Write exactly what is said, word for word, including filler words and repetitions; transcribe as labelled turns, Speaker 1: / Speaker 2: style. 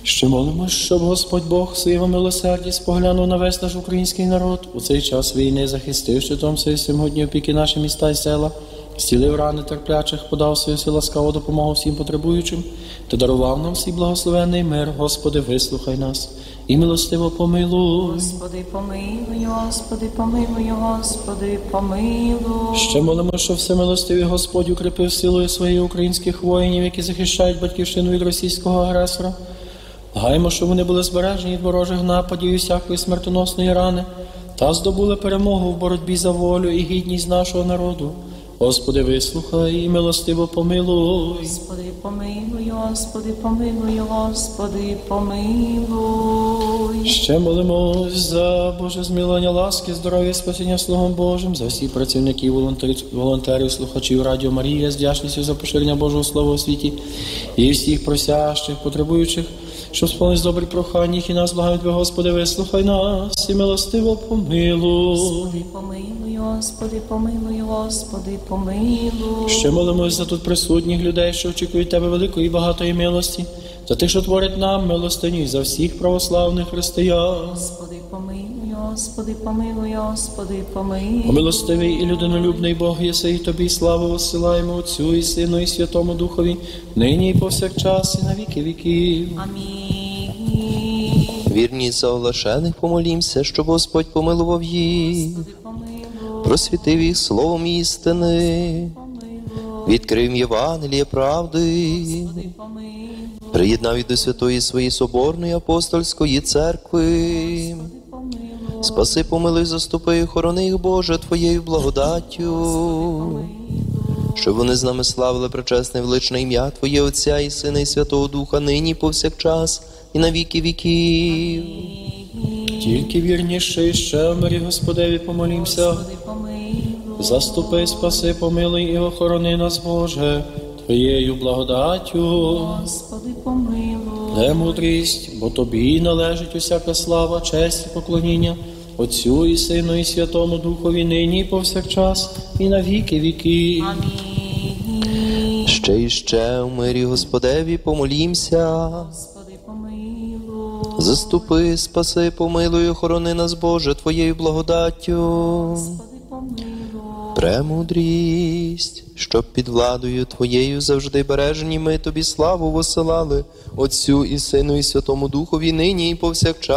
Speaker 1: Ще молимось, щоб Господь Бог своєму милосерді споглянув на весь наш український народ, у цей час війни захистив щитом своєї сьогодні опіки наші міста і села, зцілив рани терплячих, подав свою силу ласкаву допомогу всім потребуючим, та дарував нам всі благословенний мир. Господи, вислухай нас і милостиво помилуй.
Speaker 2: Господи, помилуй, Господи, помилуй, Господи, помилуй.
Speaker 1: Ще молимо, що всемилостивий Господь укріпив силою своїх українських воїнів, які захищають батьківщину від російського агресора. Гаймо, щоб вони були збережені від ворожих нападів і всякої смертоносної рани, та здобули перемогу в боротьбі за волю і гідність нашого народу. Господи, вислухай і милостиво помилуй.
Speaker 2: Господи, помилуй, Господи, помилуй, Господи, помилуй.
Speaker 1: Ще молимось за Боже змилення, ласки, здоров'я і спасіння Словом Божим, за всіх працівників, волонтерів, волонтерів, слухачів Радіо Марія, з вдячністю за поширення Божого Слова у світі, і всіх просящих, потребуючих, щоб сповнились добрі прохання їх і нас, благають ви, Господи, вислухай нас і милостиво помилуй.
Speaker 2: Господи, помилуй, Господи, помилуй, Господи, помилуй.
Speaker 1: Ще молимось за тут присутніх людей, що очікують Тебе великої і багатої милості, за тих, що творять нам милостиню, і за всіх православних християн.
Speaker 2: Господи, помилуй, Господи, помилуй, Господи, помилуй.
Speaker 1: О милостивий і людинолюбний Бог єси, і Тобі славу осилаємо Отцю і Сину і Святому Духові, нині і повсякчас, і на віки віків.
Speaker 2: Амінь.
Speaker 3: Вірність заоглашених помолімся, щоб Господь помилував їх,
Speaker 2: Господи, помилуй,
Speaker 3: просвітив їх словом істини,
Speaker 2: помилуй,
Speaker 3: відкрив їм Євангеліє правди,
Speaker 2: Господи, помилуй,
Speaker 3: приєднав їх до святої своєї соборної апостольської церкви.
Speaker 2: помилуй.
Speaker 3: Спаси, помилуй, заступи, охорони їх, Боже, Твоєю благодаттю, щоб вони з нами славили пречесне величне ім'я Твоє, Отця і Сина і Святого Духа, нині і повсякчас, і на віки віків.
Speaker 1: Тільки вірніше і ще в мирі Господеві помолімся.
Speaker 2: Господи, помилуй,
Speaker 1: Заступи, спаси, помилуй і охорони нас, Боже, Твоєю благодаттю.
Speaker 2: Господи, помилуй.
Speaker 1: Де мудрість, бо Тобі належить усяка слава, честь і поклоніння, Отцю і Сину і Святому Духові, нині і повсякчас, і на віки віків.
Speaker 2: Амінь.
Speaker 3: Ще і ще в мирі Господеві помолімся.
Speaker 2: Господи, помилуй,
Speaker 3: Заступи, спаси, помилуй, охорони нас, Боже, Твоєю благодаттю.
Speaker 2: Господи, помилуй.
Speaker 3: Премудрість, щоб під владою Твоєю завжди бережені ми Тобі славу восилали, Отцю і Сину і Святому Духові, нині і повсякчас.